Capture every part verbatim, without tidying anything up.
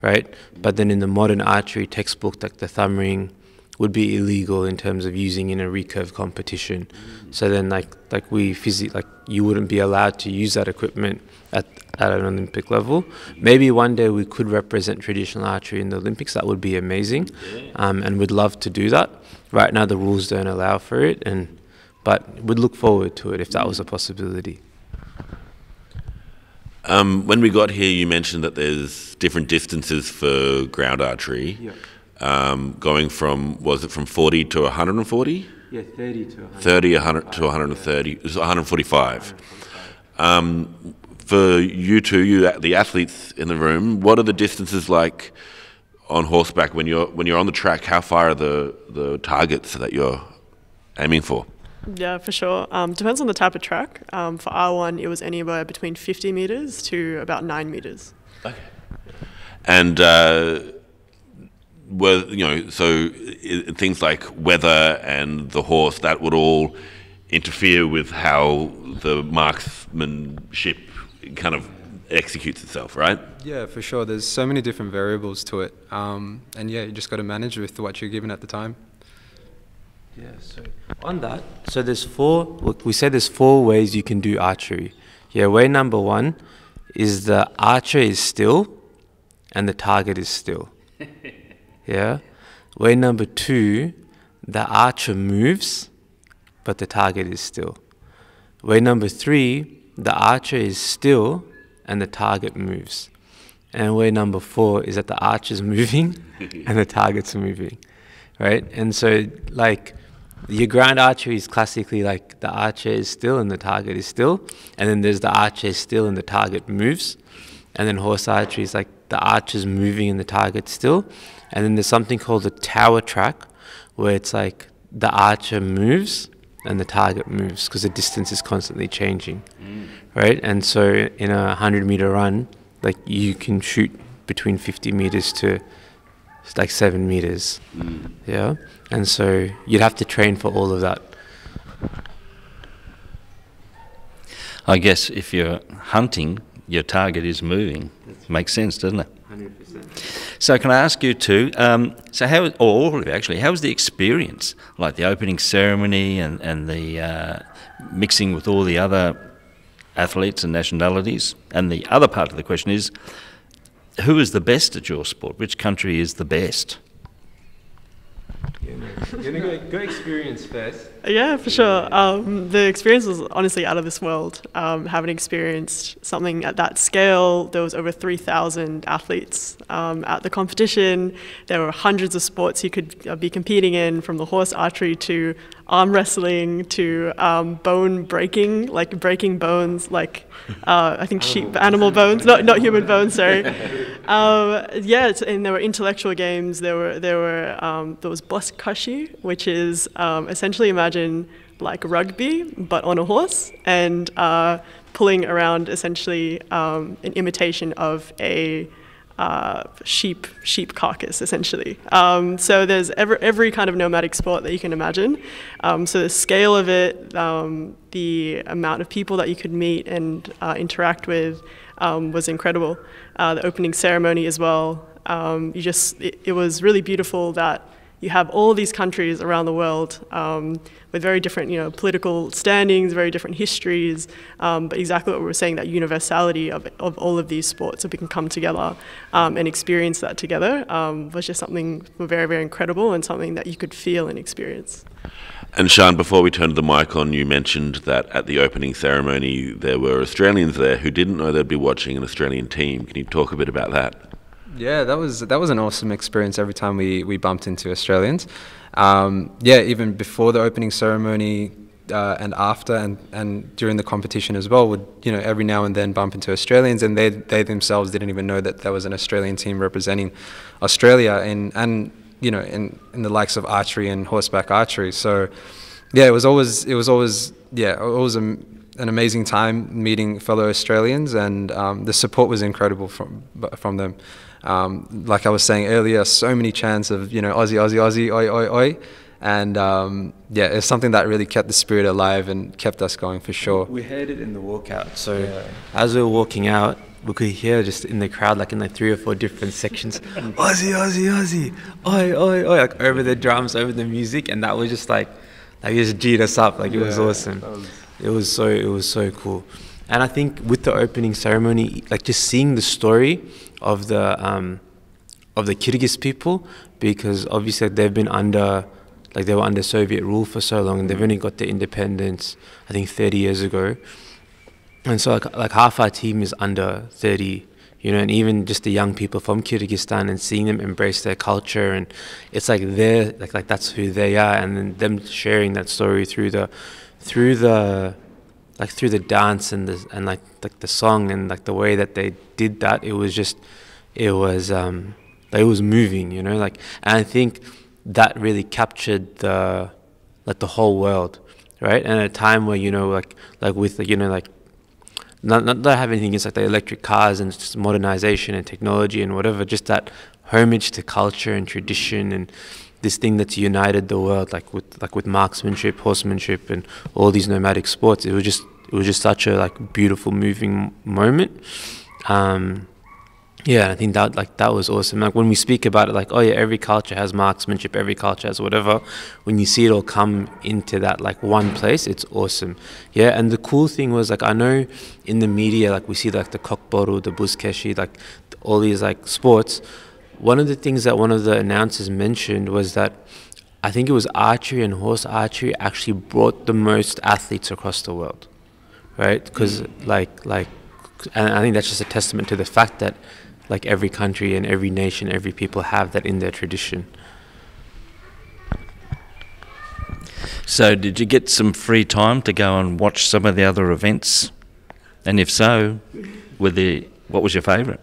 right? But then in the modern archery textbook, like the thumb ring would be illegal in terms of using in a recurve competition. So then like like we physically, like you wouldn't be allowed to use that equipment at, at an Olympic level. Maybe one day we could represent traditional archery in the Olympics. That would be amazing. Um, and we'd love to do that. Right now the rules don't allow for it, and but we'd look forward to it if that was a possibility. Um, when we got here, you mentioned that there's different distances for ground archery. Yeah. Um, going from, was it from forty to one hundred forty? Yeah, thirty to one hundred. thirty, one hundred to one hundred thirty, it was one hundred forty-five. Um, for you two, you the athletes in the room, what are the distances like on horseback when you're when you're on the track? How far are the the targets that you're aiming for? Yeah, for sure. Um, depends on the type of track. Um, for R one, it was anywhere between fifty meters to about nine meters. Okay. And uh, were you know so I, things like weather and the horse, that would all interfere with how the marksmanship kind of executes itself, right? Yeah, for sure. There's so many different variables to it, um, and yeah, you just got to manage with what you're given at the time. Yeah, so on that, so there's four, look, we said there's four ways you can do archery. Yeah, way number one is the archer is still and the target is still. Yeah. Way number two, the archer moves, but the target is still. Way number three, the archer is still and the target moves. And way number four is that the archer's moving and the target's moving, right? And so, like, your ground archery is classically like the archer is still and the target is still, and then there's the archer is still and the target moves. And then horse archery is like the archer's moving and the target's still. And then there's something called the tower track, where it's like the archer moves and the target moves because the distance is constantly changing, mm. right? And so in a one hundred meter run, like you can shoot between fifty meters to like seven meters, mm. yeah? And so you'd have to train for all of that. I guess if you're hunting, your target is moving. That's Makes sense, doesn't it? one hundred percent. So can I ask you too, um, so how, or all of you actually, how was the experience, like the opening ceremony and, and the uh, mixing with all the other athletes and nationalities? And the other part of the question is, who is the best at your sport? Which country is the best? You're going to go, go experience first. Yeah, for sure. Um, the experience was honestly out of this world. Um, having experienced something at that scale, there was over three thousand athletes um, at the competition. There were hundreds of sports you could uh, be competing in, from the horse archery to arm wrestling to um, bone breaking, like breaking bones, like uh, I think sheep, animal bones, not not human bones. Sorry. Um, yeah, it's, and there were intellectual games. There were there were um, there was bosskashi, which is um, essentially imagine like rugby but on a horse, and uh, pulling around essentially um, an imitation of a uh, sheep sheep carcass essentially. Um, so there's every, every kind of nomadic sport that you can imagine. Um, so the scale of it, um, the amount of people that you could meet and uh, interact with um, was incredible. Uh, the opening ceremony as well. Um, you just it, it was really beautiful that you have all these countries around the world um, with very different, you know, political standings, very different histories, um, but exactly what we were saying, that universality of, of all of these sports, if we can come together um, and experience that together, um, was just something very, very incredible and something that you could feel and experience. And Sian, before we turned the mic on, you mentioned that at the opening ceremony there were Australians there who didn't know they'd be watching an Australian team. Can you talk a bit about that? Yeah, that was that was an awesome experience every time we, we bumped into Australians. Um, yeah, even before the opening ceremony uh, and after and, and during the competition as well, would, you know, every now and then bump into Australians, and they they themselves didn't even know that there was an Australian team representing Australia in and you know in, in the likes of archery and horseback archery. So yeah, it was always it was always yeah always a, an amazing time meeting fellow Australians, and um, the support was incredible from from them. Um, like I was saying earlier, so many chants of, you know, Aussie, Aussie, Aussie, oi, oi, oi. And um, yeah, it's something that really kept the spirit alive and kept us going for sure. We heard it in the walkout. So yeah. As we were walking out, we could hear just in the crowd, like in like three or four different sections, Aussie, Aussie, Aussie, oi, oi, oi, like over the drums, over the music, and that was just like, like it just G'd us up, like it was Yeah, awesome. that was- It was so, it was so cool. And I think with the opening ceremony, like just seeing the story of the, um, of the Kyrgyz people, because obviously they've been under, like they were under Soviet rule for so long, and they've only got their independence, I think thirty years ago. And so like, like half our team is under thirty, you know, and even just the young people from Kyrgyzstan, and seeing them embrace their culture, and it's like they're like like that's who they are, and then them sharing that story through the through the like through the dance and the and like like the song, and like the way that they did that, it was just it was um like, it was moving, you know, like, and I think that really captured the like the whole world, right? And at a time where, you know, like like with like, you know, like Not, not that I have anything against like the electric cars and just modernization and technology and whatever, just that homage to culture and tradition and this thing that's united the world, like with like with marksmanship, horsemanship, and all these nomadic sports. It was just it was just such a like beautiful, moving moment. Um, yeah, I think that like that was awesome. Like when we speak about it, like, oh yeah, every culture has marksmanship, every culture has whatever. When you see it all come into that like one place, it's awesome. Yeah, and the cool thing was, like, I know in the media, like we see like the kokboru, the buzkeshi, like all these like sports. One of the things that one of the announcers mentioned was that I think it was archery and horse archery actually brought the most athletes across the world, right? Because like like, and I think that's just a testament to the fact that like every country and every nation, every people have that in their tradition. So did you get some free time to go and watch some of the other events? And if so, were the, what was your favourite?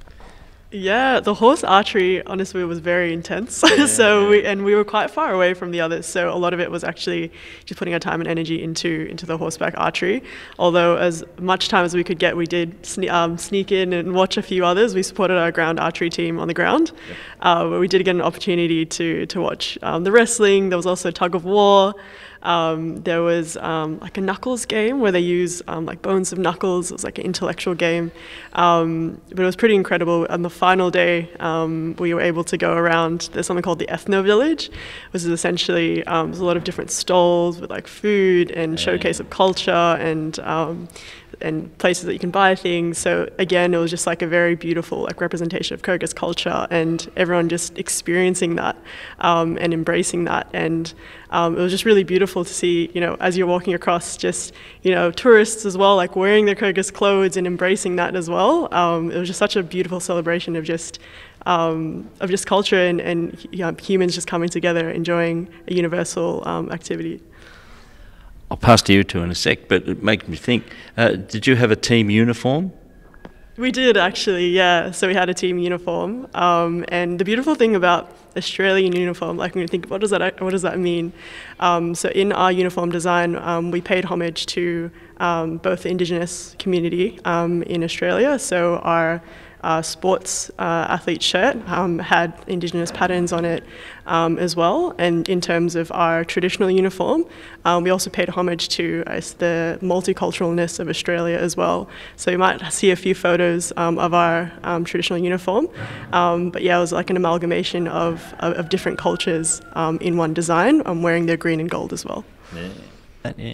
Yeah, the horse archery, honestly, was very intense. so we and we were quite far away from the others. So a lot of it was actually just putting our time and energy into into the horseback archery. Although as much time as we could get, we did sne- um, sneak in and watch a few others. We supported our ground archery team on the ground. Uh, but we did get an opportunity to to watch um, the wrestling. There was also tug of war. Um, there was um, like a knuckles game where they use um, like bones of knuckles. It was like an intellectual game, um, but it was pretty incredible. On the final day, um, we were able to go around. There's something called the Ethno Village, which is essentially um, there's a lot of different stalls with like food and showcase of culture and um, and places that you can buy things. So again, it was just like a very beautiful like representation of Kyrgyz culture, and everyone just experiencing that um, and embracing that. And um, it was just really beautiful to see, you know, as you're walking across, just, you know, tourists as well, like wearing their Kyrgyz clothes and embracing that as well. Um, it was just such a beautiful celebration of just um, of just culture and, and you know, humans just coming together, enjoying a universal um, activity. I'll pass to you two in a sec, but it makes me think, uh, did you have a team uniform? We did actually, yeah. So we had a team uniform, um, and the beautiful thing about Australian uniform, like when you think, what does that, what does that mean? Um, so in our uniform design, um, we paid homage to um, both the Indigenous community um, in Australia. So our uh, sports uh, athlete shirt um, had Indigenous patterns on it um, as well. And in terms of our traditional uniform, um, we also paid homage to uh, the multiculturalness of Australia as well. So you might see a few photos um, of our um, traditional uniform. Um, but yeah, it was like an amalgamation of, of, of different cultures um, in one design. I'm wearing their green and gold as well. Yeah. yeah.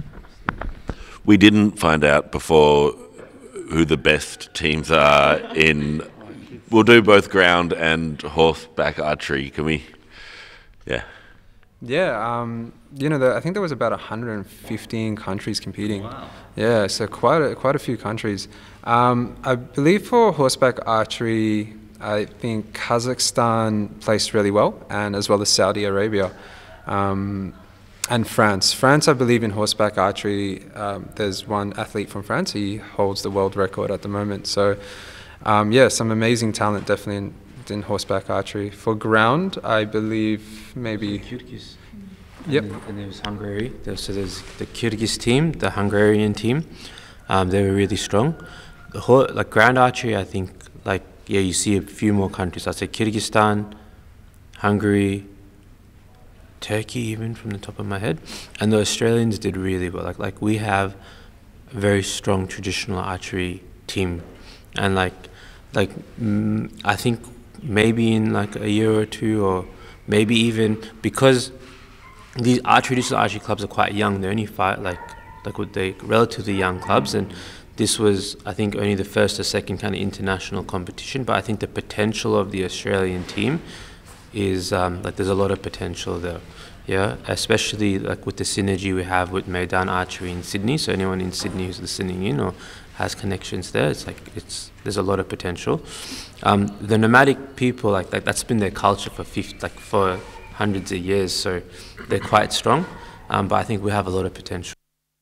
We didn't find out before who the best teams are in. We'll do both ground and horseback archery. Can we? Yeah. Yeah, um, you know, the, I think there was about one hundred fifteen countries competing. Wow. Yeah, so quite a, quite a few countries. Um, I believe for horseback archery, I think Kazakhstan placed really well, and as well as Saudi Arabia. Um, And France. France, I believe in horseback archery, um, there's one athlete from France. He holds the world record at the moment. So, um, yeah, some amazing talent definitely in, in horseback archery. For ground, I believe maybe... Kyrgyz. Yep. And, and there was Hungary. There, so there's the Kyrgyz team, the Hungarian team. Um, they were really strong. The whole, like ground archery, I think, like, yeah, you see a few more countries. I'd say Kyrgyzstan, Hungary, Turkey, even from the top of my head, and the Australians did really well. Like like we have a very strong traditional archery team and like like mm, I think maybe in like a year or two, or maybe even because these our traditional archery clubs are quite young. They're only five, like like with they relatively young clubs, and this was I think only the first or second kind of international competition. But I think the potential of the Australian team is um, like there's a lot of potential there. Yeah, especially like with the synergy we have with Maidan Archery in Sydney. So anyone in Sydney who's listening in or has connections there, it's like it's there's a lot of potential. Um, the nomadic people, like, like that's been their culture for fifty, like for hundreds of years. So they're quite strong. Um, but I think we have a lot of potential.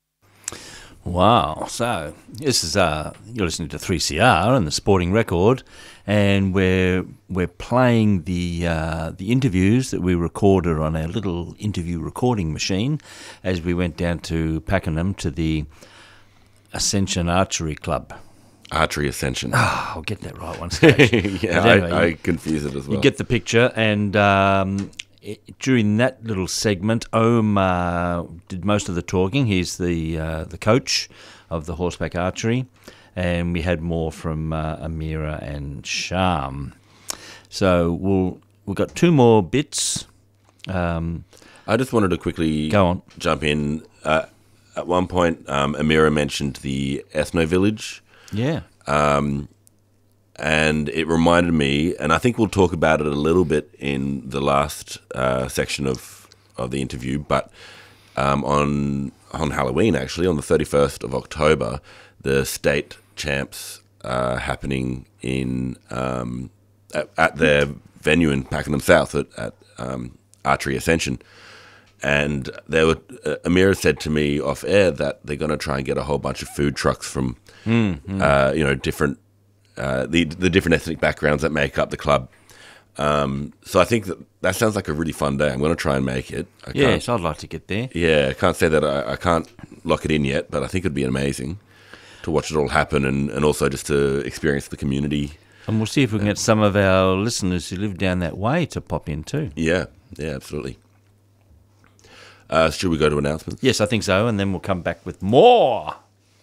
Wow. So this is uh, you're listening to three C R and the Sporting Record, and we're we're playing the uh, the interviews that we recorded on our little interview recording machine as we went down to Pakenham to the Ascension Archery Club. Archery Ascension. Oh, I'll get that right one stage. yeah, anyway, I, I you, confuse it as well. You get the picture, and um, it, during that little segment, Om uh, did most of the talking. He's the uh, the coach of the horseback archery, and we had more from uh, Amira and Sham. So we'll we've got two more bits. Um, I just wanted to quickly Go on. jump in. Uh, at one point, um, Amira mentioned the ethno village. yeah. Um, and it reminded me, and I think we'll talk about it a little bit in the last uh, section of, of the interview, but um, on on Halloween, actually, on the thirty-first of October, the state champs are happening in um, at, at their venue in Pakenham South at, at um, Archery Ascension. And there were, uh, Amira said to me off air that they're going to try and get a whole bunch of food trucks from, Mm, mm. uh, you know, different uh, the the different ethnic backgrounds that make up the club. Um, so I think that that sounds like a really fun day. I'm going to try and make it. I Yes, can't, I'd like to get there. yeah, I can't say that I, I can't lock it in yet, but I think it'd be amazing to watch it all happen, and, and also just to experience the community. And we'll see if we can get some of our listeners who live down that way to pop in too. Yeah, yeah, absolutely. Uh, should we go to announcements? Yes, I think so, and then we'll come back with more.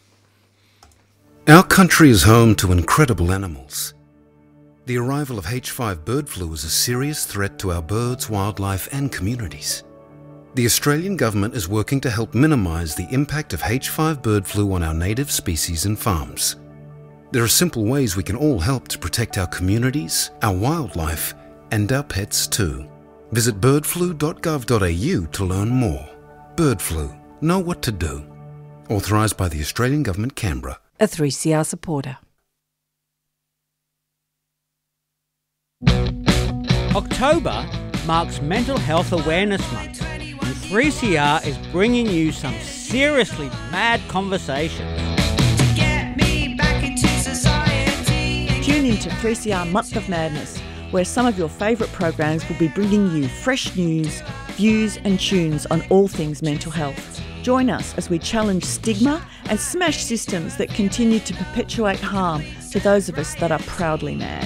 Our country is home to incredible animals. The arrival of H five bird flu is a serious threat to our birds, wildlife and communities. The Australian government is working to help minimise the impact of H five bird flu on our native species and farms. There are simple ways we can all help to protect our communities, our wildlife and our pets too. Visit bird flu dot gov dot a u to learn more. Bird flu. Know what to do. Authorised by the Australian Government, Canberra. A three C R supporter. October marks Mental Health Awareness Month, and three C R is bringing you some seriously mad conversations. Tune into three C R Month of Madness, where some of your favourite programs will be bringing you fresh news, views and tunes on all things mental health. Join us as we challenge stigma and smash systems that continue to perpetuate harm to those of us that are proudly mad.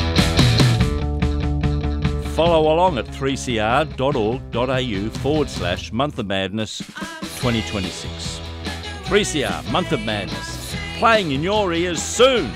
Follow along at three c r dot org dot a u forward slash Month of Madness twenty twenty-six. three C R Month of Madness, playing in your ears soon.